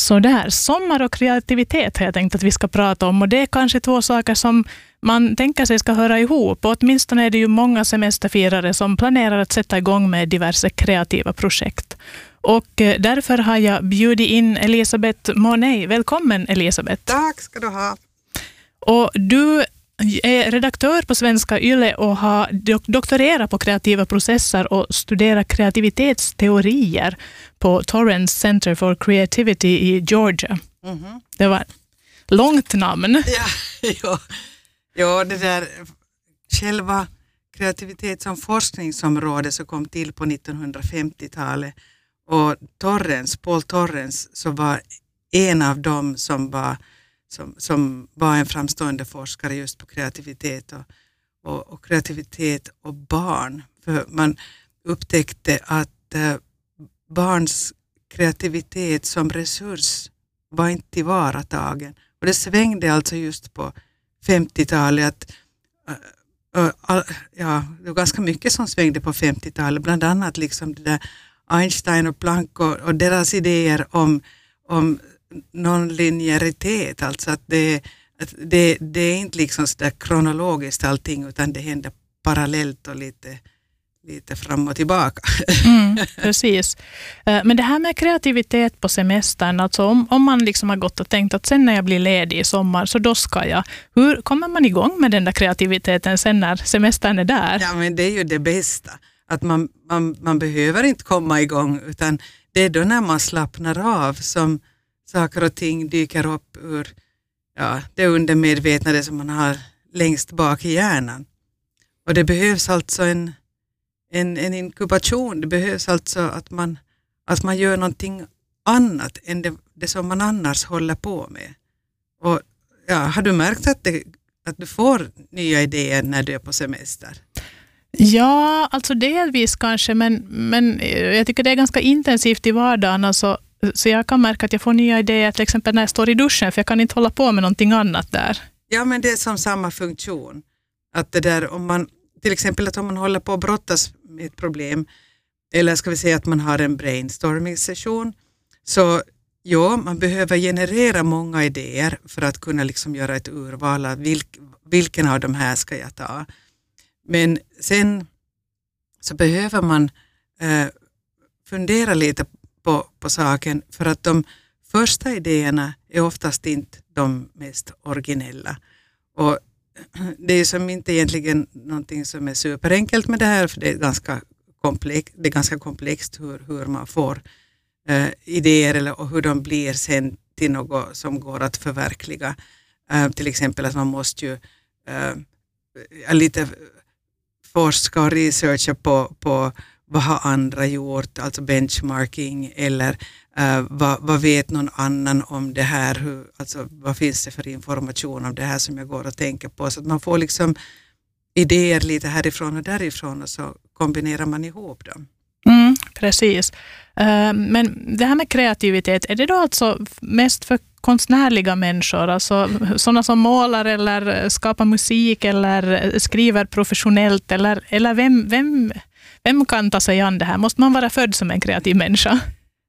Så där, sommar och kreativitet har jag tänkt att vi ska prata om, och det är kanske två saker som man tänker sig ska höra ihop. Och åtminstone är det ju många semesterfirare som planerar att sätta igång med diverse kreativa projekt. Och därför har jag bjudit in Elisabeth Monet. Välkommen Elisabeth. Tack ska du ha. Och du är redaktör på Svenska Yle och har doktorerat på kreativa processer och studerat kreativitetsteorier på Torrance Center for Creativity i Georgia. Mm-hmm. Det var långt namn. Ja, det där själva kreativitet som forskningsområde som kom till på 1950-talet, och Paul Torrance så var en av dem som var en framstående forskare just på kreativitet och kreativitet och barn. För man upptäckte att barns kreativitet som resurs var inte tillvaratagen. Och det svängde alltså just på 50-talet. Det var ganska mycket som svängde på 50-talet. Bland annat liksom det där Einstein och Planck och deras idéer om non-linjäritet, alltså att det är inte liksom så där kronologiskt allting, utan det händer parallellt och lite fram och tillbaka. Precis. Men det här med kreativitet på semestern, alltså om man liksom har gått och tänkt att sen när jag blir ledig i sommar så då ska jag. Hur kommer man igång med den där kreativiteten sen när semestern är där? Ja, men det är ju det bästa. Att man behöver inte komma igång, utan det är då när man slappnar av som saker och ting dyker upp ur det undermedvetna, det som man har längst bak i hjärnan. Och det behövs alltså en inkubation. Det behövs alltså att man gör någonting annat än det som man annars håller på med. Och har du märkt att du får nya idéer när du är på semester? Ja, alltså delvis kanske, men jag tycker det är ganska intensivt i vardagen. Alltså, så jag kan märka att jag får nya idéer till exempel när jag står i duschen, för jag kan inte hålla på med någonting annat där. Ja, men det är som samma funktion. Att det där, om man håller på att brottas med ett problem, eller ska vi säga att man har en brainstorming-session, så man behöver generera många idéer för att kunna liksom göra ett urval av vilken av de här ska jag ta. Men sen så behöver man fundera lite på saken, för att de första idéerna är oftast inte de mest originella. Och det är som inte egentligen någonting som är superenkelt med det här, för det är ganska komplext hur man får idéer och hur de blir sen till något som går att förverkliga. Till exempel att man måste ju lite forska och researcha på vad har andra gjort, alltså benchmarking, eller vad vet någon annan om det här, alltså vad finns det för information om det här som jag går och tänker på, så att man får liksom idéer lite härifrån och därifrån, och så kombinerar man ihop dem. Precis. Men det här med kreativitet, är det då alltså mest för konstnärliga människor, alltså sådana som målar eller skapar musik eller skriver professionellt, eller vem kan ta sig an det här? Måste man vara född som en kreativ människa?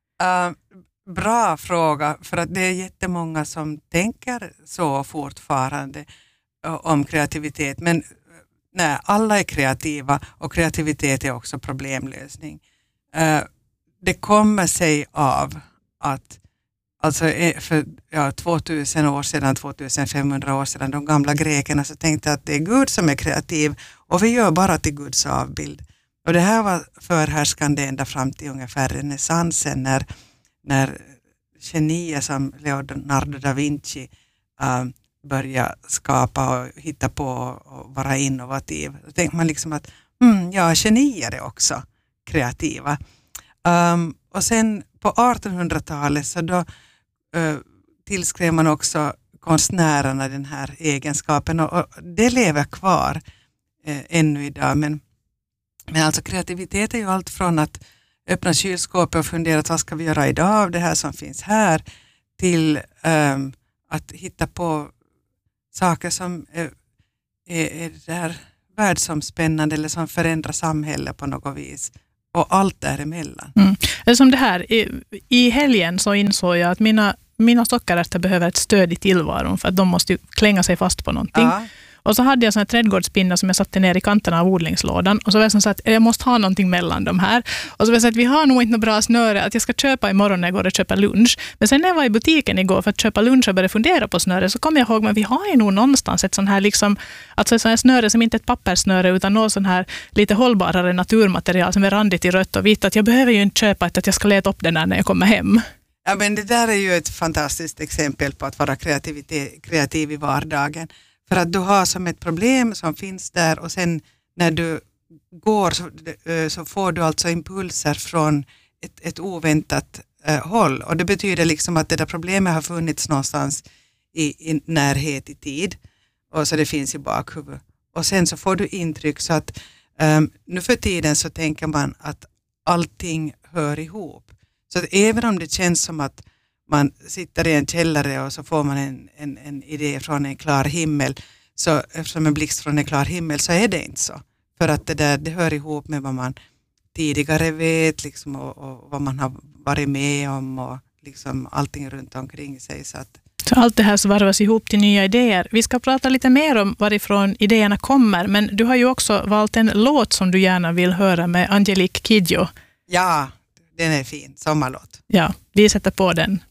Bra fråga, för att det är jättemånga som tänker så fortfarande om kreativitet, men nej, alla är kreativa, och kreativitet är också problemlösning. Det kommer sig av att alltså för 2000 år sedan, 2500 år sedan, de gamla grekerna så tänkte att det är Gud som är kreativ, och vi gör bara till Guds avbild. Och det här var förhärskande ända fram till ungefär renässansen, när genier som Leonardo da Vinci började skapa och hitta på och vara innovativ. Då tänkte man liksom att genier är också kreativa. Och sen på 1800-talet så då tillskrev man också konstnärerna den här egenskapen, och det lever kvar ännu idag. Men alltså kreativitet är ju allt från att öppna kylskåpet och fundera vad ska vi göra idag av det här som finns här, till att hitta på saker som är där världsomspännande eller som förändrar samhället på något vis. Och allt däremellan. Som det här, i helgen så insåg jag att mina mina sockerärtor behöver ett stöd i tillvaron för att de måste ju klänga sig fast på någonting. Ja. Och så hade jag såna här trädgårdspinnar som jag satte ner i kanterna av odlingslådan. Och så var jag så att jag måste ha någonting mellan de här. Och så var jag så att vi har nog inte något bra snöre att jag ska köpa imorgon när jag går och köper lunch. Men sen när jag var i butiken igår för att köpa lunch och började fundera på snöre så kom jag ihåg att vi har ju nog någonstans ett sån här liksom, alltså ett sån här snöre som inte är ett papperssnöre utan något sån här lite hållbarare naturmaterial som är randigt i rött och vitt. Att jag behöver ju inte köpa att jag ska leta upp den när jag kommer hem. Ja, men det där är ju ett fantastiskt exempel på att vara kreativ i vardagen. För att du har som ett problem som finns där och sen när du går så får du alltså impulser från ett oväntat håll. Och det betyder liksom att det där problemet har funnits någonstans i närhet i tid. Och så det finns i bakhuvudet. Och sen så får du intryck så att nu för tiden så tänker man att allting hör ihop. Så att även om det känns som att man sitter i en källare och så får man en idé från en klar himmel, så eftersom en blixt från en klar himmel så är det inte så. För att det hör ihop med vad man tidigare vet liksom, och vad man har varit med om och liksom allting runt omkring sig. Så allt det här svarvas ihop till nya idéer. Vi ska prata lite mer om varifrån idéerna kommer, men du har ju också valt en låt som du gärna vill höra med Angelique Kidjo. Ja, den är fin. Sommarlåt. Ja, vi sätter på den